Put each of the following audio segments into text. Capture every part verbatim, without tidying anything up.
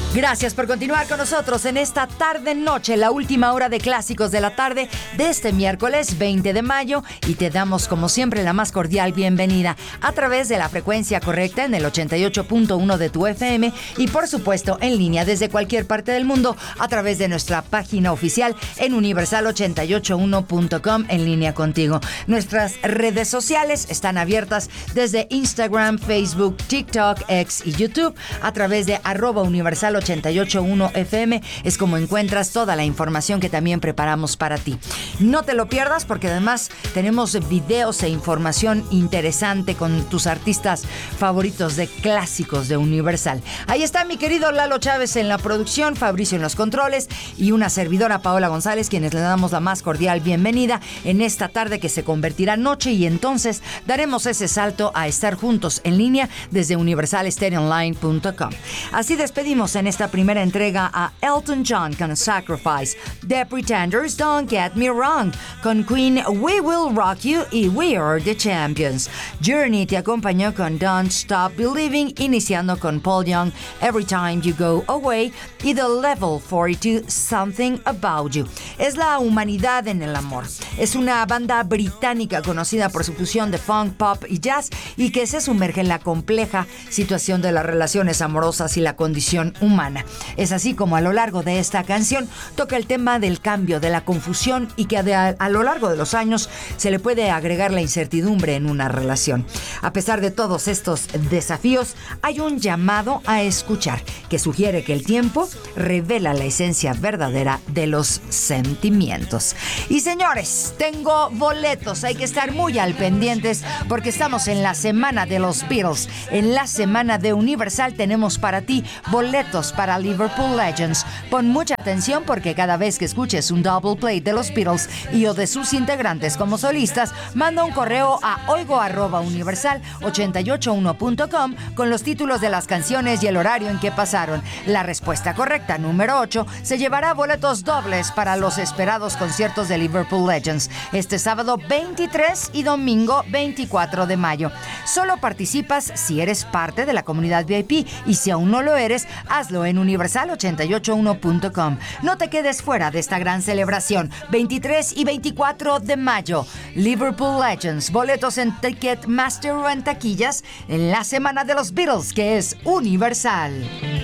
Gracias por continuar con nosotros en esta tarde-noche, la última hora de clásicos de la tarde de este miércoles veinte de mayo, y te damos como siempre la más cordial bienvenida a través de la frecuencia correcta en el ochenta y ocho punto uno de tu F M y por supuesto en línea desde cualquier parte del mundo a través de nuestra página oficial en universal ochenta y ocho uno punto com, en línea contigo. Nuestras redes sociales están abiertas desde Instagram, Facebook, TikTok, X y YouTube a través de arroba universal ochenta y ocho uno F M. Es como encuentras toda la información que también preparamos para ti. No te lo pierdas porque además tenemos videos e información interesante con tus artistas favoritos de clásicos de Universal. Ahí está mi querido Lalo Chávez en la producción, Fabricio en los controles y una servidora Paola González, quienes le damos la más cordial bienvenida en esta tarde que se convertirá en noche, y entonces daremos ese salto a estar juntos en línea desde universal stereo online punto com. Así despedimos en esta primera entrega a Elton John con Sacrifice, The Pretenders, Don't Get Me Wrong, con Queen, We Will Rock You y We Are The Champions. Journey te acompañó con Don't Stop Believing, iniciando con Paul Young, Every Time You Go Away, y The Level cuarenta y dos, Something About You. Es la humanidad en el amor. Es una banda británica conocida por su fusión de funk, pop y jazz, y que se sumerge en la compleja situación de las relaciones amorosas y la condición humana. Es así como a lo largo de esta canción toca el tema del cambio, de la confusión, y que a, a lo largo de los años se le puede agregar la incertidumbre en una relación. A pesar de todos estos desafíos, hay un llamado a escuchar que sugiere que el tiempo revela la esencia verdadera de los sentimientos. Y señores, tengo boletos, hay que estar muy al pendientes porque estamos en la semana de los Beatles. En la semana de Universal tenemos para ti boletos para Liverpool Legends. Pon mucha atención porque cada vez que escuches un double play de los Beatles y o de sus integrantes como solistas, manda un correo a oigo arroba universal ochenta y ocho uno punto com con los títulos de las canciones y el horario en que pasaron. La respuesta correcta, número ocho, se llevará boletos dobles para los esperados conciertos de Liverpool Legends este sábado veintitrés y domingo veinticuatro de mayo. Solo participas si eres parte de la comunidad V I P, y si aún no lo eres, hazlo en universal ochenta y ocho uno punto com. No te quedes fuera de esta gran celebración. veintitrés y veinticuatro de mayo, Liverpool Legends. Boletos en Ticketmaster o en taquillas en la semana de los Beatles, que es Universal.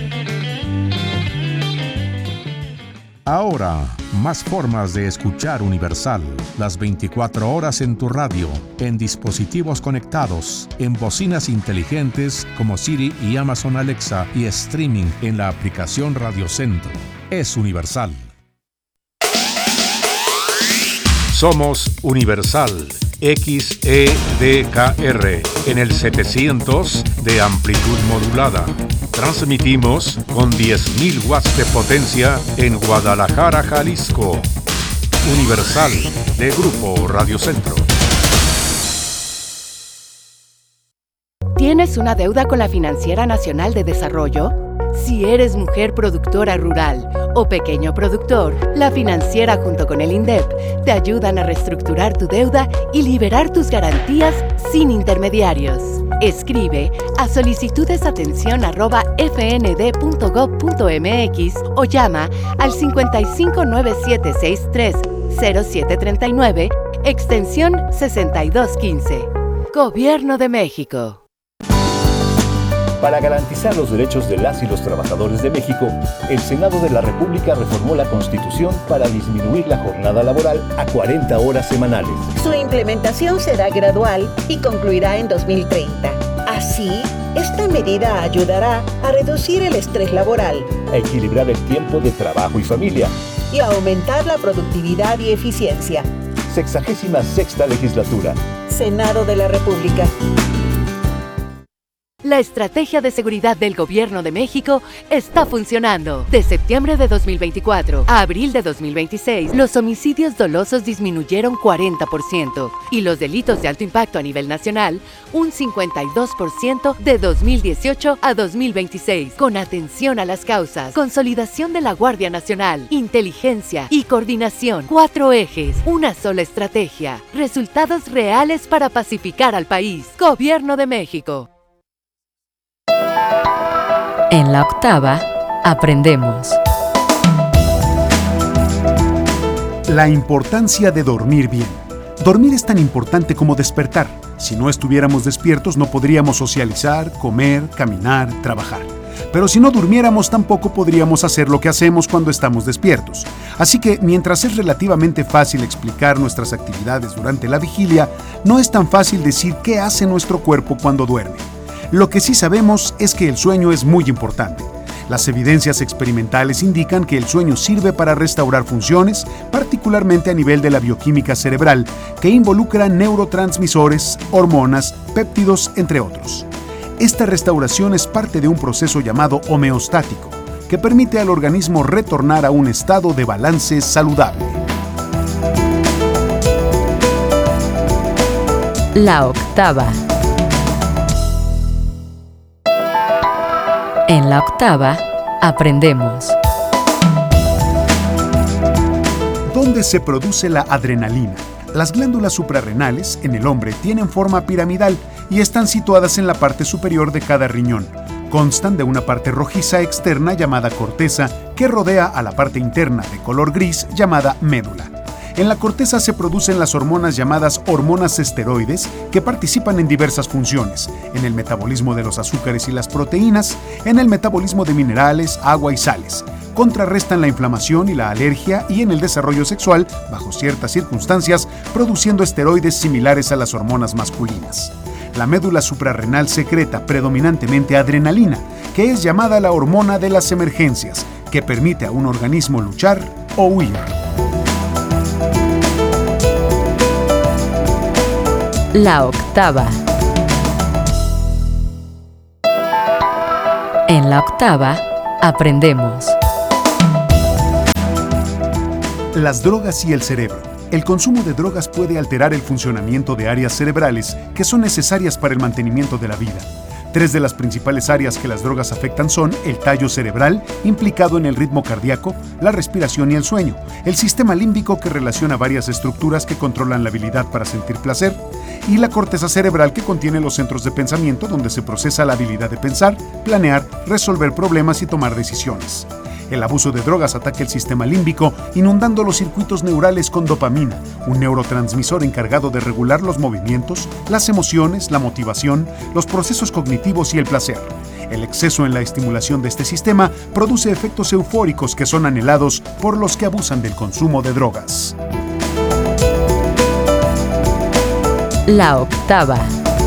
Ahora, más formas de escuchar Universal. Las veinticuatro horas en tu radio, en dispositivos conectados, en bocinas inteligentes como Siri y Amazon Alexa, y streaming en la aplicación Radio Centro. Es Universal. Somos Universal X E D K R en el setecientos de amplitud modulada. Transmitimos con diez mil watts de potencia en Guadalajara, Jalisco. Universal, de Grupo Radio Centro. ¿Tienes una deuda con la Financiera Nacional de Desarrollo? Si eres mujer productora rural o pequeño productor, la Financiera junto con el INDEP te ayudan a reestructurar tu deuda y liberar tus garantías sin intermediarios. Escribe a solicitudesatención arroba f n d punto gov punto m x o llama al cincuenta y cinco nueve siete seis tres cero siete tres nueve, extensión sesenta y dos quince. Gobierno de México. Para garantizar los derechos de las y los trabajadores de México, el Senado de la República reformó la Constitución para disminuir la jornada laboral a cuarenta horas semanales. Su implementación será gradual y concluirá en dos mil treinta. Así, esta medida ayudará a reducir el estrés laboral, a equilibrar el tiempo de trabajo y familia y a aumentar la productividad y eficiencia. Sexagésima sexta legislatura. Senado de la República. La estrategia de seguridad del Gobierno de México está funcionando. De septiembre de dos mil veinticuatro a abril de dos mil veintiséis, los homicidios dolosos disminuyeron cuarenta por ciento y los delitos de alto impacto a nivel nacional un cincuenta y dos por ciento de dos mil dieciocho a dos mil veintiséis. Con atención a las causas, consolidación de la Guardia Nacional, inteligencia y coordinación. Cuatro ejes, una sola estrategia. Resultados reales para pacificar al país. Gobierno de México. En la octava, aprendemos. La importancia de dormir bien. Dormir es tan importante como despertar. Si no estuviéramos despiertos no podríamos socializar, comer, caminar, trabajar. Pero si no durmiéramos tampoco podríamos hacer lo que hacemos cuando estamos despiertos. Así que mientras es relativamente fácil explicar nuestras actividades durante la vigilia, no es tan fácil decir qué hace nuestro cuerpo cuando duerme. Lo que sí sabemos es que el sueño es muy importante. Las evidencias experimentales indican que el sueño sirve para restaurar funciones, particularmente a nivel de la bioquímica cerebral, que involucran neurotransmisores, hormonas, péptidos, entre otros. Esta restauración es parte de un proceso llamado homeostático, que permite al organismo retornar a un estado de balance saludable. La octava. En la octava, aprendemos. ¿Dónde se produce la adrenalina? Las glándulas suprarrenales en el hombre tienen forma piramidal y están situadas en la parte superior de cada riñón. Constan de una parte rojiza externa llamada corteza que rodea a la parte interna de color gris llamada médula. En la corteza se producen las hormonas llamadas hormonas esteroides que participan en diversas funciones, en el metabolismo de los azúcares y las proteínas, en el metabolismo de minerales, agua y sales. Contrarrestan la inflamación y la alergia y en el desarrollo sexual, bajo ciertas circunstancias, produciendo esteroides similares a las hormonas masculinas. La médula suprarrenal secreta predominantemente adrenalina, que es llamada la hormona de las emergencias, que permite a un organismo luchar o huir. La octava. En la octava, aprendemos. Las drogas y el cerebro. El consumo de drogas puede alterar el funcionamiento de áreas cerebrales que son necesarias para el mantenimiento de la vida. Tres de las principales áreas que las drogas afectan son el tallo cerebral, implicado en el ritmo cardíaco, la respiración y el sueño, el sistema límbico que relaciona varias estructuras que controlan la habilidad para sentir placer, y la corteza cerebral que contiene los centros de pensamiento donde se procesa la habilidad de pensar, planear, resolver problemas y tomar decisiones. El abuso de drogas ataca el sistema límbico, inundando los circuitos neurales con dopamina, un neurotransmisor encargado de regular los movimientos, las emociones, la motivación, los procesos cognitivos y el placer. El exceso en la estimulación de este sistema produce efectos eufóricos que son anhelados por los que abusan del consumo de drogas. La octava.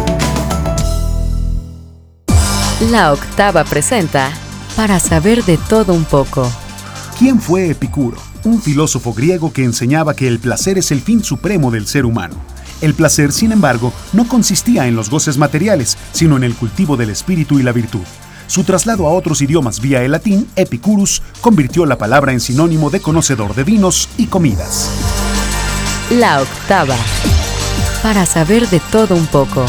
La octava presenta Para saber de todo un poco. ¿Quién fue Epicuro? Un filósofo griego que enseñaba que el placer es el fin supremo del ser humano. El placer, sin embargo, no consistía en los goces materiales, sino en el cultivo del espíritu y la virtud. Su traslado a otros idiomas vía el latín, epicurus, convirtió la palabra en sinónimo de conocedor de vinos y comidas. La octava. Para saber de todo un poco.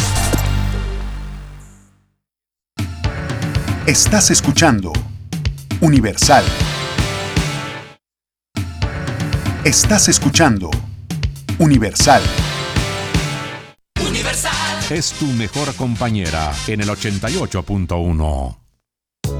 Estás escuchando Universal. Estás escuchando Universal. Es tu mejor compañera en el ochenta y ocho punto uno.